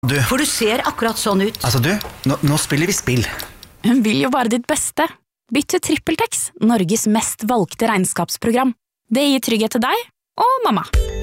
Du. For du ser akkurat sånn ut. Altså du, nå spiller vi spill. Hun vil jo bare ditt beste. Bytt til TrippelTex, Norges mest valgte regnskapsprogram. Det gir trygghet til deg og mamma.